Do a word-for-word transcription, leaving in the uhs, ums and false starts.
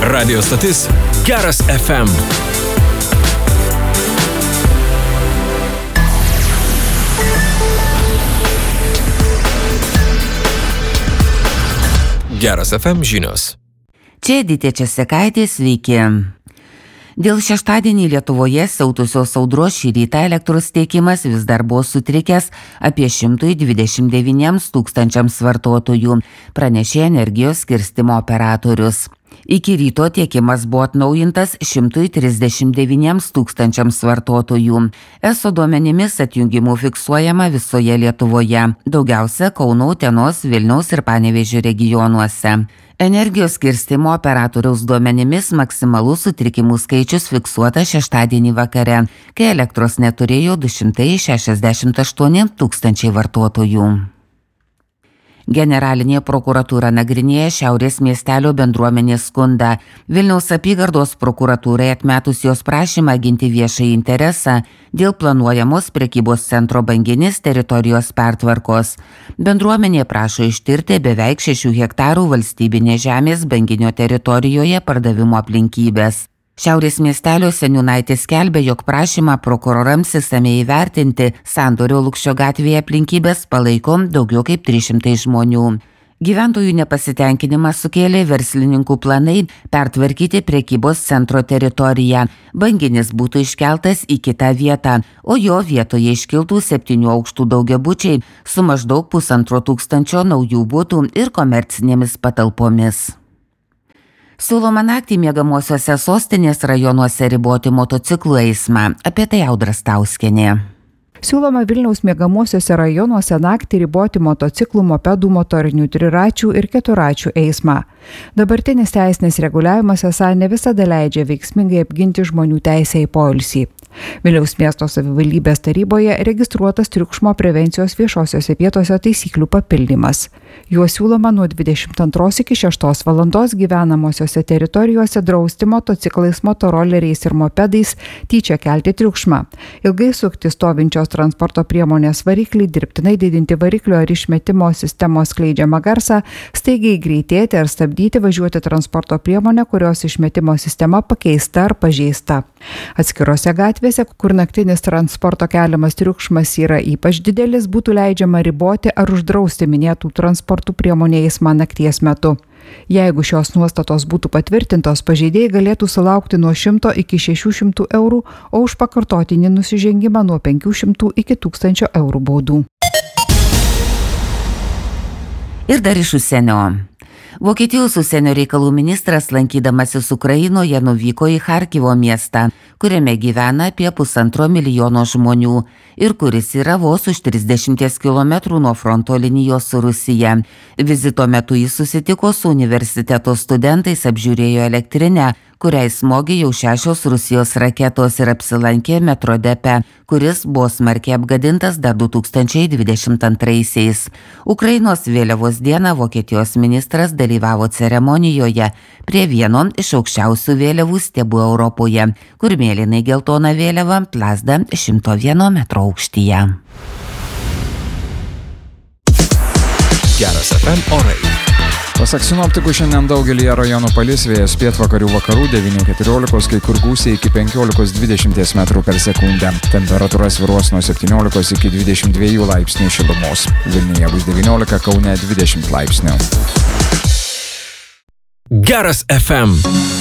Radio stotis Geras F M. Geras F M žinios. Čia Editė Česekaitė, sveiki. Dėl šeštadienį Lietuvoje siautusios audros šį rytą elektros tiekimas vis dar buvo sutrikęs apie šimtas dvidešimt devyniems tūkstančiams vartotojų, pranešė energijos skirstymo operatorius. Iki ryto tiekimas buvo atnaujintas šimtui trisdešimt devyniems tūkstančiams vartotojų. Eso duomenimis atjungimų fiksuojama visoje Lietuvoje, daugiausia Kauno, Utenos, Vilniaus ir Panevėžio regionuose. Energijos skirstymo operatoriaus duomenimis maksimalus sutrikimų skaičius fiksuotas šeštadienį vakare, kai elektros neturėjo du šimtai šešiasdešimt aštuoni tūkstančiai vartotojų. Generalinė prokuratūra nagrinėja Šiaurės miestelio bendruomenės skundą. Vilniaus apygardos prokuratūrai atmetus jos prašymą ginti viešąjį interesą dėl planuojamos prekybos centro Banginis teritorijos pertvarkos. Bendruomenė prašo ištirti beveik šešių hektarų valstybinės žemės Banginio teritorijoje pardavimo aplinkybės. Šiaurės miestelio seniūnaitis skelbė, jog prašymą prokurorams išsamiai įvertinti sandorio Lukšio gatvėje aplinkybės palaiko daugiau kaip trys šimtai žmonių. Gyventojų nepasitenkinimą sukėlė verslininkų planai pertvarkyti prekybos centro teritoriją. Banginis būtų iškeltas į kitą vietą, o jo vietoje iškiltų septynių aukštų daugiabučiai su maždaug pusantro tūkstančio naujų butų ir komercinėmis patalpomis. Siūloma naktį miegamosiuose sostinės rajonuose riboti motociklų eismą. Apie tai Audra Stauskienė. Siūloma Vilniaus miegamuosiuose rajonuose naktį riboti motociklų, mopedų, motorinių triračių ir keturačių eismą. Dabartinis teisinis reguliavimas esą ne visada leidžia veiksmingai apginti žmonių teisę į poilsį. Vilniaus miesto savivaldybės taryboje registruotas triukšmo prevencijos viešosiose vietose taisyklių papildymas. Juo siūloma nuo dvidešimt antros iki šeštos valandos gyvenamosiose teritorijose drausti motociklais, motoroleriais ir mopedais tyčia kelti triukšmą, ilgai sukti stovinčios transporto priemonės variklį, dirbtinai didinti variklio ar išmetimo sistemos skleidžiamą garsą, staigiai greitėti ar stabdyti važiuoti transporto priemonę, kurios išmetimo sistema pakeista ar pažeista. Atskirose gatvėse, kur naktinis transporto keliamas triukšmas yra ypač didelis, būtų leidžiama riboti ar uždrausti minėtų transportų priemonė eismą nakties metu. Jeigu šios nuostatos būtų patvirtintos, pažeidėjai galėtų sulaukti nuo šimto iki šešių šimtų eurų, o už pakartotinį nusižengimą nuo penkių šimtų iki tūkstančio eurų baudų. Ir dar iš užsienio. Vokietijos užsienio reikalų ministras, lankydamasis Ukrainoje, nuvyko į Charkivo miestą, kuriame gyvena apie pusantro milijono žmonių ir kuris yra vos už trisdešimties kilometrų nuo fronto linijos su Rusija. Vizito metu jis susitiko su universiteto studentais, apžiūrėjo elektrinę, kuriai smogė jau šešios Rusijos raketos ir apsilankė Metrodepe, kuris buvo smarkiai apgadintas dar du tūkstančiai dvidešimt antraisiais. Ukrainos vėliavos dieną Vokietijos ministras dalyvavo ceremonijoje prie vieno iš aukščiausių vėliavų stiebų Europoje, kur mėlynai geltona vėliava plazda šimto vieno metro aukštyje. Geras F M orai. Pasak sinoptikų, šiandien daugelyje rajonų palis, vėjas pietvakarių vakarų devyni keturiolikos, kai kur gūsiai iki penkiolikos dvidešimt metrų per sekundę. Temperatūra svyruos nuo septyniolikos iki dvidešimt dviejų laipsnių šilumos. Vilniuje bus devyniolika, Kaune dvidešimt laipsnių. Geras F M.